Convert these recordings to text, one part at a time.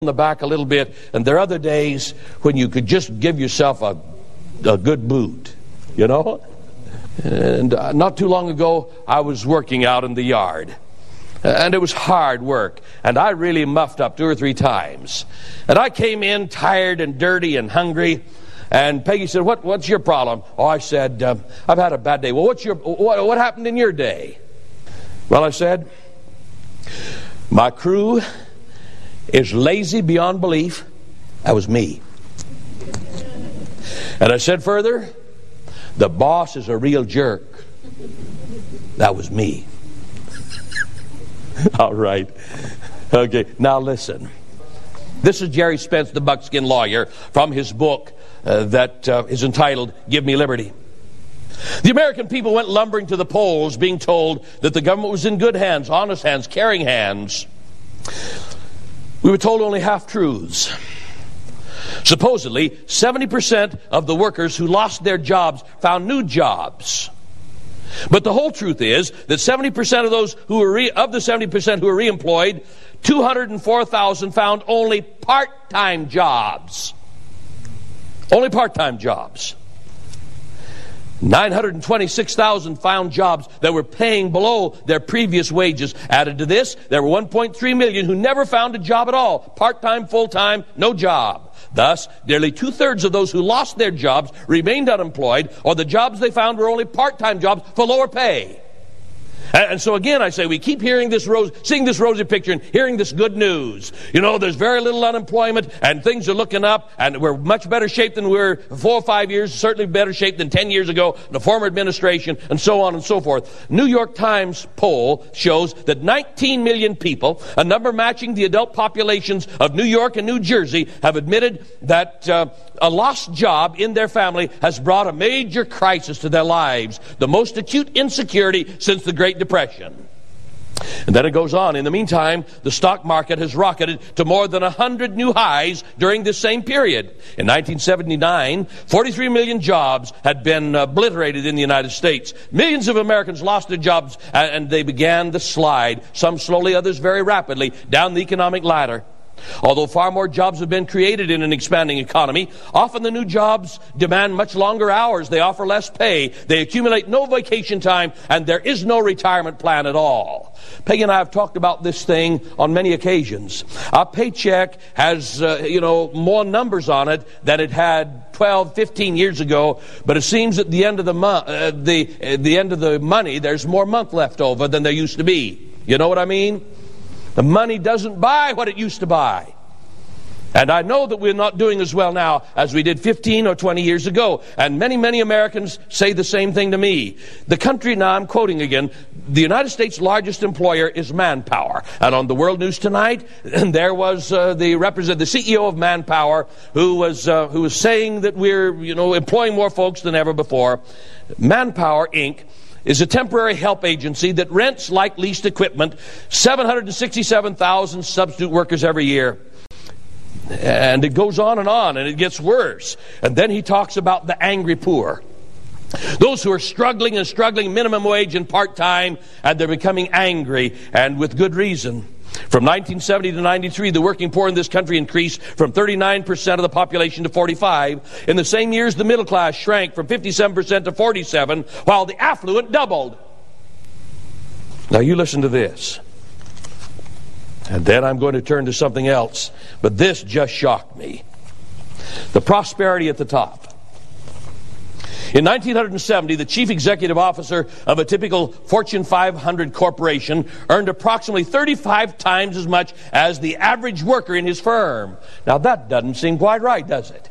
the back a little bit, and there are other days when you could just give yourself a good boot, you know? And not too long ago, I was working out in the yard. And it was hard work. And I really muffed up 2 or 3 times. And I came in tired and dirty and hungry. And Peggy said, what's your problem? Oh, I said, I've had a bad day. Well, what happened in your day? Well, I said, my crew is lazy beyond belief. That was me. And I said further, the boss is a real jerk. That was me. All right. Okay, now listen. This is Jerry Spence, the buckskin lawyer, from his book that is entitled, Give Me Liberty. The American people went lumbering to the polls being told that the government was in good hands, honest hands, caring hands. We were told only half-truths. Supposedly, 70% of the workers who lost their jobs found new jobs. But the whole truth is that 70% of those who were of the 70% who were reemployed, 204,000 found only part-time jobs. Only part-time jobs. 926,000 found jobs that were paying below their previous wages. Added to this, there were 1.3 million who never found a job at all. Part-time, full-time, no job. Thus, nearly 2/3 of those who lost their jobs remained unemployed, or the jobs they found were only part-time jobs for lower pay. And so again, I say, we keep hearing this seeing this rosy picture and hearing this good news. You know, there's very little unemployment and things are looking up and we're much better shape than we were 4 or 5 years, certainly better shape than 10 years ago in the former administration, and so on and so forth. New York Times poll shows that 19 million people, a number matching the adult populations of New York and New Jersey, have admitted that a lost job in their family has brought a major crisis to their lives, the most acute insecurity since the Great Depression. And then it goes on. In the meantime, the stock market has rocketed to more than 100 new highs during this same period. In 1979, 43 million jobs had been obliterated in the United States. Millions of Americans lost their jobs and they began the slide, some slowly, others very rapidly, down the economic ladder. Although far more jobs have been created in an expanding economy, often the new jobs demand much longer hours. They offer less pay. They accumulate no vacation time, and there is no retirement plan at all. Peggy and I have talked about this thing on many occasions. Our paycheck has, more numbers on it than it had 12, 15 years ago, but it seems at the end of the month, the end of the money, there's more month left over than there used to be. You know what I mean? The money doesn't buy what it used to buy. And I know that we're not doing as well now as we did 15 or 20 years ago. And many, many Americans say the same thing to me. The country, now I'm quoting again, the United States' largest employer is Manpower. And on the World News tonight, there was the CEO of Manpower who was saying that we're, employing more folks than ever before. Manpower, Inc., is a temporary help agency that rents, like leased equipment, 767,000 substitute workers every year. And it goes on, and it gets worse. And then he talks about the angry poor. Those who are struggling minimum wage and part-time, and they're becoming angry, and with good reason. From 1970 to 93, the working poor in this country increased from 39% of the population to 45%. In the same years, the middle class shrank from 57% to 47%, while the affluent doubled. Now you listen to this. And then I'm going to turn to something else. But this just shocked me. The prosperity at the top. In 1970, the chief executive officer of a typical Fortune 500 corporation earned approximately 35 times as much as the average worker in his firm. Now that doesn't seem quite right, does it?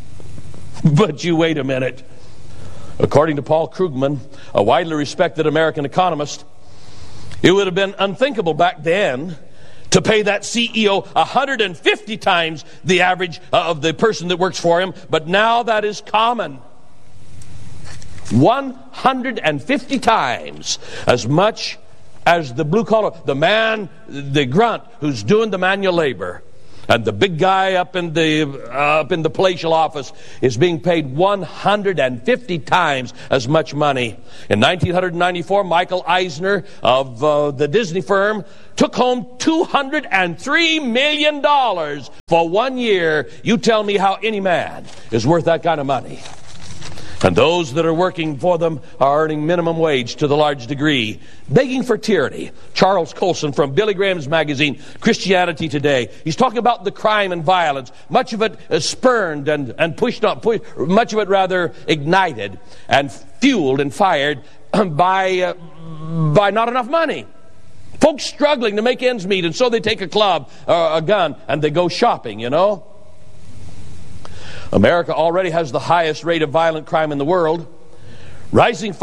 But you wait a minute. According to Paul Krugman, a widely respected American economist, it would have been unthinkable back then to pay that CEO 150 times the average of the person that works for him, but now that is common. 150 times as much as the blue collar, the man, the grunt who's doing the manual labor. And the big guy up in the palatial office is being paid 150 times as much money. In 1994, Michael Eisner of the Disney firm took home $203 million for 1 year. You tell me how any man is worth that kind of money. And those that are working for them are earning minimum wage to the large degree, begging for tyranny. Charles Colson from Billy Graham's magazine, Christianity Today. He's talking about the crime and violence. Much of it is spurned and pushed on, much of it rather ignited and fueled and fired by not enough money. Folks struggling to make ends meet, and so they take a club or a gun and they go shopping, you know. America already has the highest rate of violent crime in the world, rising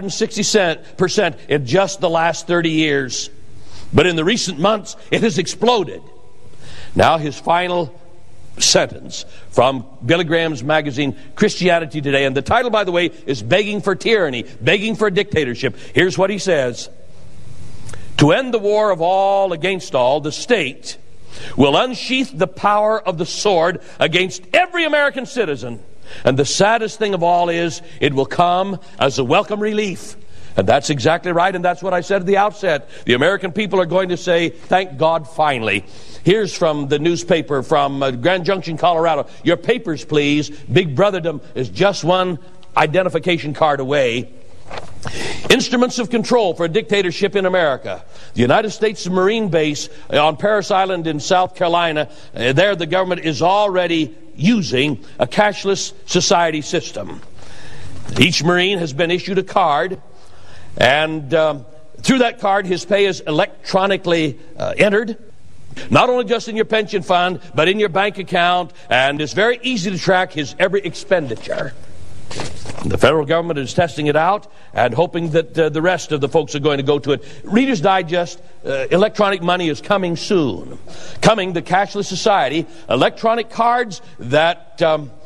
560% in just the last 30 years. But in the recent months, it has exploded. Now his final sentence from Billy Graham's magazine, Christianity Today. And the title, by the way, is Begging for Tyranny, Begging for Dictatorship. Here's what he says. To end the war of all against all, the state will unsheath the power of the sword against every American citizen. And the saddest thing of all is it will come as a welcome relief. And that's exactly right, and that's what I said at the outset. The American people are going to say, thank God, finally. Here's from the newspaper from Grand Junction, Colorado. Your papers, please. Big Brotherdom is just one identification card away. Instruments of control for a dictatorship in America. The United States Marine base on Parris Island in South Carolina, there the government is already using a cashless society system. Each Marine has been issued a card, and through that card his pay is electronically entered. Not only just in your pension fund, but in your bank account, and it's very easy to track his every expenditure. The federal government is testing it out and hoping that the rest of the folks are going to go to it. Reader's Digest, electronic money is coming soon. Coming, the cashless society, electronic cards that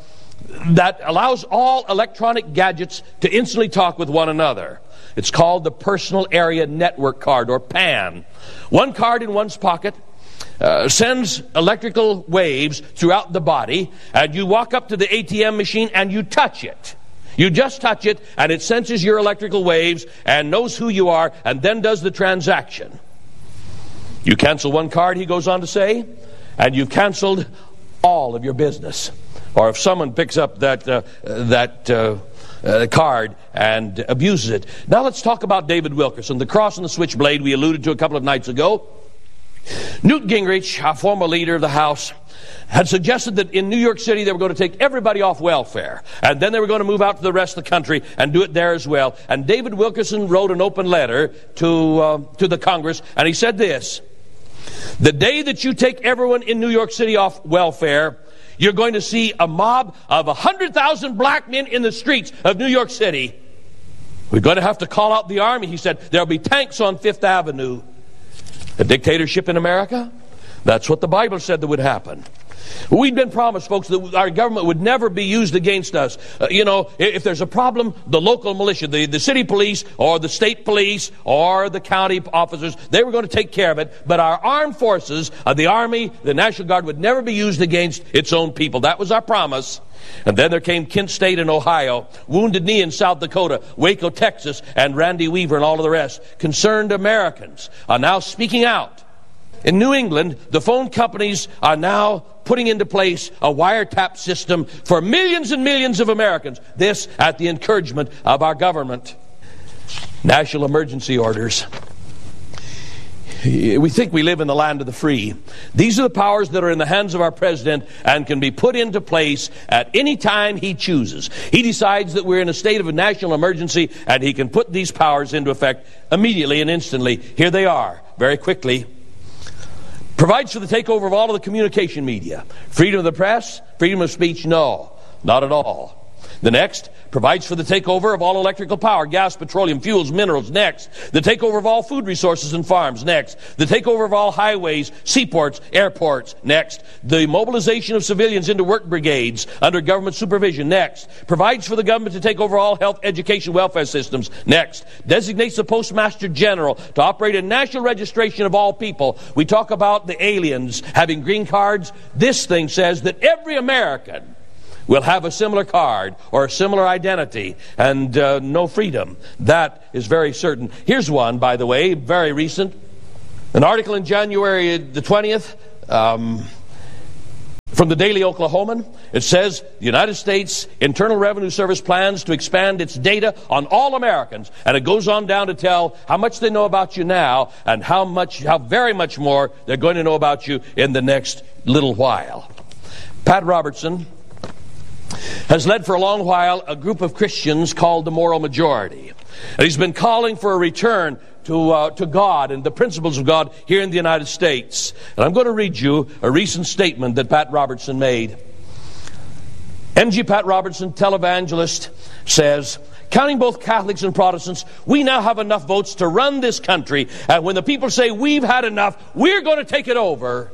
allows all electronic gadgets to instantly talk with one another. It's called the Personal Area Network Card, or PAN. One card in one's pocket sends electrical waves throughout the body, and you walk up to the ATM machine and you touch it. You just touch it, and it senses your electrical waves and knows who you are, and then does the transaction. You cancel one card, he goes on to say, and you've canceled all of your business. Or if someone picks up that card and abuses it. Now let's talk about David Wilkerson, the cross and the switchblade we alluded to a couple of nights ago. Newt Gingrich, a former leader of the House, had suggested that in New York City they were going to take everybody off welfare, and then they were going to move out to the rest of the country and do it there as well. And David Wilkerson wrote an open letter to the Congress, and he said this: the day that you take everyone in New York City off welfare, you're going to see a mob of 100,000 black men in the streets of New York City. We're going to have to call out the army, he said. There'll be tanks on Fifth Avenue. A dictatorship in America? That's what the Bible said that would happen. We'd been promised, folks, that our government would never be used against us. If there's a problem, the local militia, the city police or the state police or the county officers, they were going to take care of it. But our armed forces, the Army, the National Guard, would never be used against its own people. That was our promise. And then there came Kent State in Ohio, Wounded Knee in South Dakota, Waco, Texas, and Randy Weaver and all of the rest. Concerned Americans are now speaking out. In New England, the phone companies are now putting into place a wiretap system for millions and millions of Americans. This at the encouragement of our government. National emergency orders. We think we live in the land of the free. These are the powers that are in the hands of our president and can be put into place at any time he chooses. He decides that we're in a state of a national emergency, and he can put these powers into effect immediately and instantly. Here they are, very quickly. Provides for the takeover of all of the communication media. Freedom of the press, freedom of speech, no, not at all. The next, provides for the takeover of all electrical power, gas, petroleum, fuels, minerals. Next, the takeover of all food resources and farms. Next, the takeover of all highways, seaports, airports. Next, the mobilization of civilians into work brigades under government supervision. Next, provides for the government to take over all health, education, welfare systems. Next, designates the Postmaster General to operate a national registration of all people. We talk about the aliens having green cards. This thing says that every American will have a similar card or a similar identity and no freedom. That is very certain. Here's one, by the way, very recent. An article in January the 20th from the Daily Oklahoman. It says the United States Internal Revenue Service plans to expand its data on all Americans. And it goes on down to tell how much they know about you now and how very much more they're going to know about you in the next little while. Pat Robertson has led for a long while a group of Christians called the Moral Majority. And he's been calling for a return to God and the principles of God here in the United States. And I'm going to read you a recent statement that Pat Robertson made. MG Pat Robertson, televangelist, says, counting both Catholics and Protestants, we now have enough votes to run this country. And when the people say we've had enough, we're going to take it over.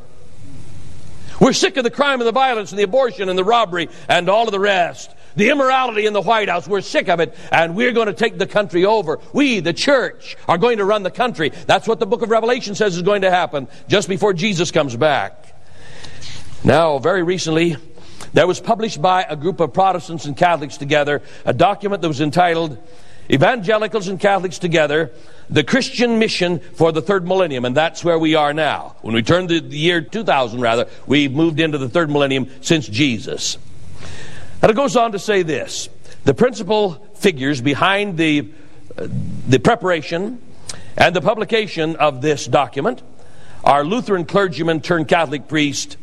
We're sick of the crime and the violence and the abortion and the robbery and all of the rest. The immorality in the White House, we're sick of it, and we're going to take the country over. We, the church, are going to run the country. That's what the book of Revelation says is going to happen just before Jesus comes back. Now, very recently, there was published by a group of Protestants and Catholics together a document that was entitled Evangelicals and Catholics Together, the Christian Mission for the Third Millennium. And that's where we are now. When we turn to the year 2000, we've moved into the third millennium since Jesus. And it goes on to say this. The principal figures behind the preparation and the publication of this document are Lutheran clergyman turned Catholic priest,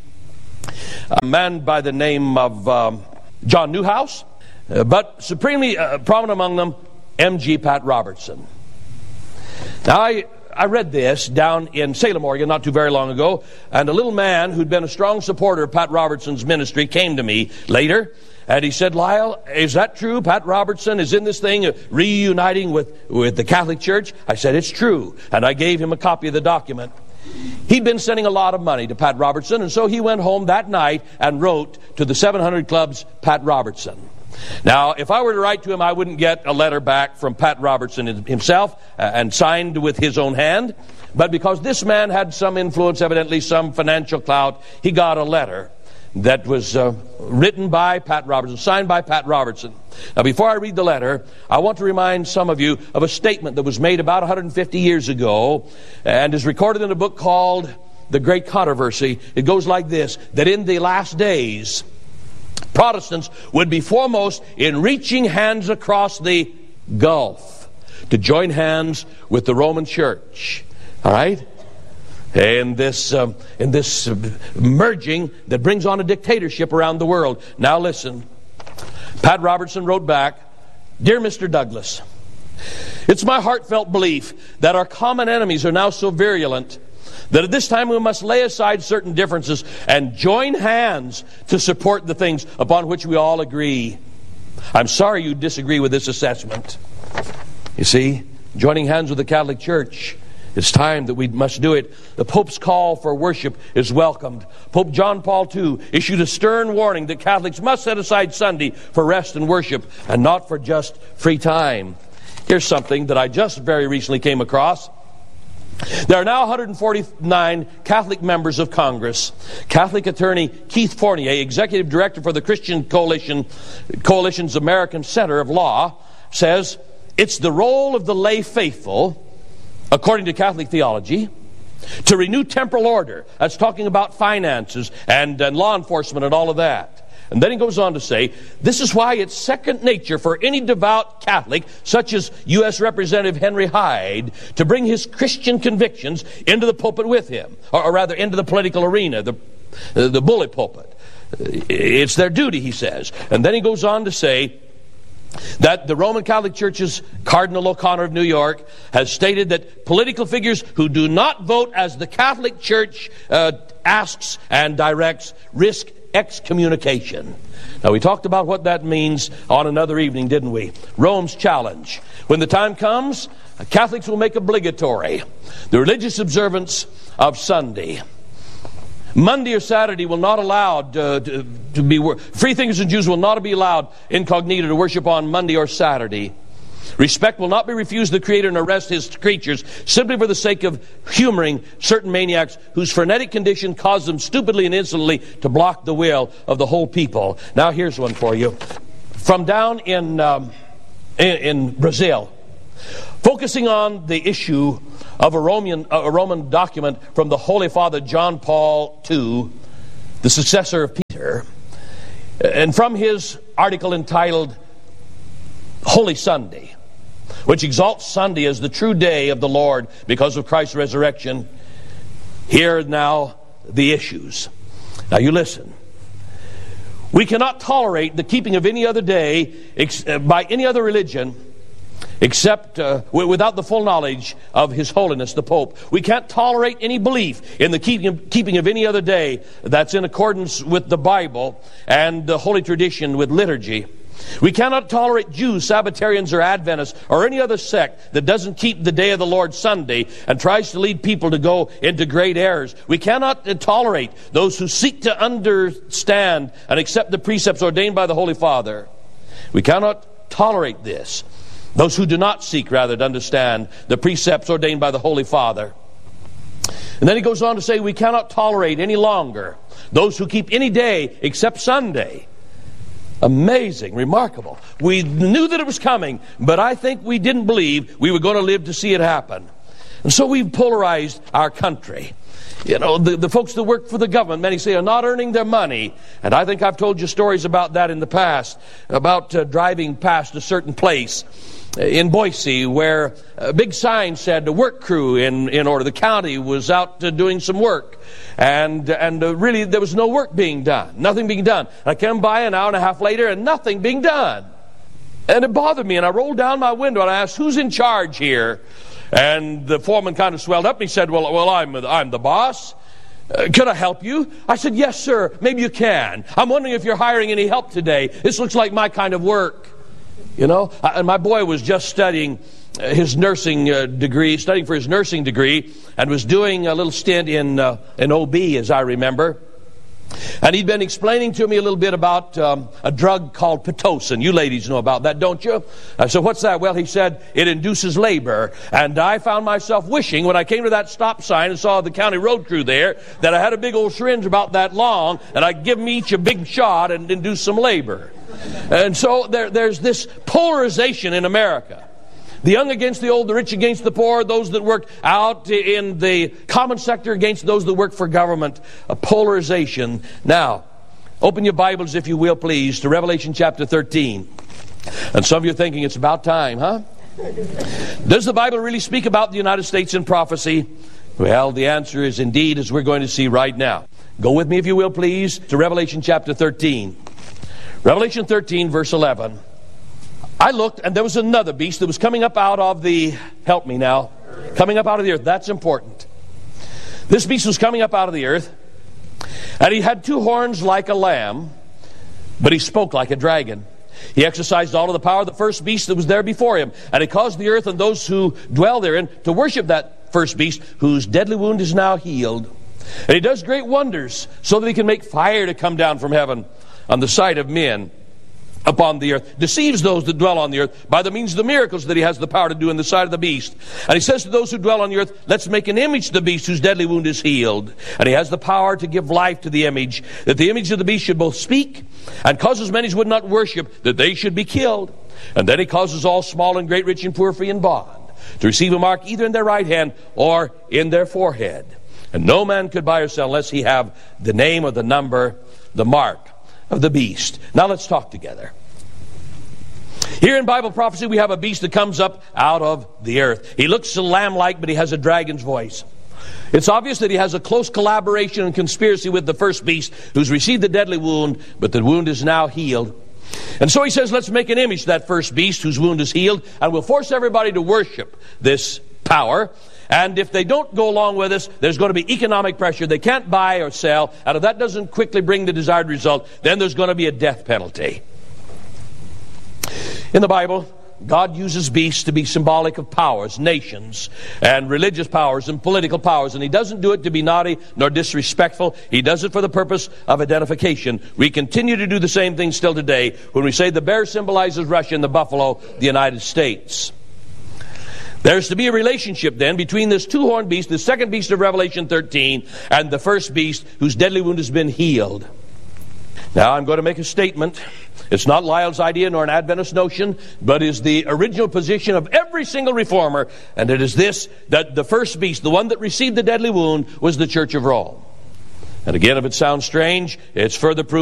a man by the name of John Newhouse, but supremely prominent among them, MG Pat Robertson. Now, I read this down in Salem, Oregon, not too very long ago, and a little man who'd been a strong supporter of Pat Robertson's ministry came to me later, and he said, Lyle, is that true? Pat Robertson is in this thing reuniting with the Catholic Church? I said, it's true, and I gave him a copy of the document. He'd been sending a lot of money to Pat Robertson, and so he went home that night and wrote to the 700 Club's Pat Robertson. Now, if I were to write to him, I wouldn't get a letter back from Pat Robertson himself and signed with his own hand. But because this man had some influence, evidently some financial clout, he got a letter that was written by Pat Robertson, signed by Pat Robertson. Now, before I read the letter, I want to remind some of you of a statement that was made about 150 years ago and is recorded in a book called The Great Controversy. It goes like this, that in the last days, Protestants would be foremost in reaching hands across the gulf to join hands with the Roman Church. All right? In this merging that brings on a dictatorship around the world. Now listen. Pat Robertson wrote back, Dear Mr. Douglas, it's my heartfelt belief that our common enemies are now so virulent that at this time we must lay aside certain differences and join hands to support the things upon which we all agree. I'm sorry you disagree with this assessment. You see, joining hands with the Catholic Church, it's time that we must do it. The Pope's call for worship is welcomed. Pope John Paul II issued a stern warning that Catholics must set aside Sunday for rest and worship and not for just free time. Here's something that I just very recently came across. There are now 149 Catholic members of Congress. Catholic attorney Keith Fournier, executive director for the Christian Coalition's American Center of Law, says it's the role of the lay faithful, according to Catholic theology, to renew temporal order. That's talking about finances and law enforcement and all of that. And then he goes on to say, this is why it's second nature for any devout Catholic, such as U.S. Representative Henry Hyde, to bring his Christian convictions into the pulpit with him, or rather into the political arena, the bully pulpit. It's their duty, he says. And then he goes on to say that the Roman Catholic Church's Cardinal O'Connor of New York has stated that political figures who do not vote as the Catholic Church asks and directs risk excommunication. Now, we talked about what that means on another evening, didn't we? Rome's challenge. When the time comes, Catholics will make obligatory the religious observance of Sunday. Monday or Saturday will not allowed to be... Freethinkers and Jews will not be allowed incognito to worship on Monday or Saturday. Respect will not be refused to the Creator and arrest His creatures simply for the sake of humoring certain maniacs whose frenetic condition caused them stupidly and insolently to block the will of the whole people. Now here's one for you. From down in Brazil, focusing on the issue of a Roman document from the Holy Father John Paul II, the successor of Peter, and from his article entitled Holy Sunday, which exalts Sunday as the true day of the Lord because of Christ's resurrection. Here are now the issues. Now you listen. We cannot tolerate the keeping of any other day by any other religion except without the full knowledge of His Holiness the Pope. We can't tolerate any belief in the keeping of any other day that's in accordance with the Bible and the Holy Tradition with liturgy. We cannot tolerate Jews, Sabbatarians, or Adventists, or any other sect that doesn't keep the day of the Lord Sunday and tries to lead people to go into great errors. We cannot tolerate those who seek to understand and accept the precepts ordained by the Holy Father. We cannot tolerate this. Those who do not seek, rather, to understand the precepts ordained by the Holy Father. And then he goes on to say, we cannot tolerate any longer those who keep any day except Sunday. Amazing, remarkable. We knew that it was coming, but I think we didn't believe we were going to live to see it happen. And so we've polarized our country. You know, the folks that work for the government, many say, are not earning their money. And I think I've told you stories about that in the past, about driving past a certain place in Boise where a big sign said the work crew in order. The county was out doing some work. And really there was no work being done. Nothing being done. I came by an hour and a half later and nothing being done. And it bothered me. And I rolled down my window and I asked, who's in charge here? And the foreman kind of swelled up and he said, well, I'm the boss. Could I help you? I said, yes, sir. Maybe you can. I'm wondering if you're hiring any help today. This looks like my kind of work. You know, and my boy was just studying his nursing degree, studying for his nursing degree, and was doing a little stint in OB, as I remember. And he'd been explaining to me a little bit about a drug called Pitocin. You ladies know about that, don't you? I said, what's that? Well, he said, it induces labor. And I found myself wishing, when I came to that stop sign and saw the county road crew there, that I had a big old syringe about that long, and I'd give them each a big shot and induce some labor. And so there's this polarization in America. The young against the old, the rich against the poor, those that work out in the common sector against those that work for government. A polarization. Now, open your Bibles, if you will, please, to Revelation chapter 13. And some of you are thinking, it's about time, huh? Does the Bible really speak about the United States in prophecy? Well, the answer is indeed, as we're going to see right now. Go with me, if you will, please, to Revelation chapter 13. Revelation 13, verse 11. I looked, and there was another beast that was coming up out of the... Help me now. Coming up out of the earth. That's important. This beast was coming up out of the earth, and he had two horns like a lamb, but he spoke like a dragon. He exercised all of the power of the first beast that was there before him, and he caused the earth and those who dwell therein to worship that first beast, whose deadly wound is now healed. And he does great wonders, so that he can make fire to come down from heaven on the sight of men upon the earth, deceives those that dwell on the earth by the means of the miracles that he has the power to do in the sight of the beast. And he says to those who dwell on the earth, let's make an image to the beast whose deadly wound is healed. And he has the power to give life to the image, that the image of the beast should both speak and cause as many as would not worship, that they should be killed. And then he causes all small and great, rich and poor, free and bond, to receive a mark either in their right hand or in their forehead. And no man could buy or sell unless he have the name or the number, the mark of the beast. Now let's talk together. Here in Bible prophecy we have a beast that comes up out of the earth. He looks lamb-like, but he has a dragon's voice. It's obvious that he has a close collaboration and conspiracy with the first beast, who's received the deadly wound, but the wound is now healed. And so he says, let's make an image to that first beast whose wound is healed, and we'll force everybody to worship this power. And if they don't go along with us, there's going to be economic pressure. They can't buy or sell. And if that doesn't quickly bring the desired result, then there's going to be a death penalty. In the Bible, God uses beasts to be symbolic of powers, nations, and religious powers and political powers. And He doesn't do it to be naughty nor disrespectful. He does it for the purpose of identification. We continue to do the same thing still today when we say the bear symbolizes Russia and the buffalo the United States. There's to be a relationship then between this two-horned beast, the second beast of Revelation 13, and the first beast whose deadly wound has been healed. Now I'm going to make a statement. It's not Lyle's idea nor an Adventist notion, but is the original position of every single reformer, and it is this, that the first beast, the one that received the deadly wound, was the Church of Rome. And again, if it sounds strange, it's further proof